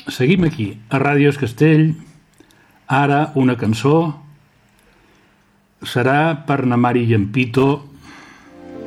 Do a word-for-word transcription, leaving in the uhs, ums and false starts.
Seguim aquí, a Ràdio Es Castell. Ara una cançó serà per na Mari Llampito,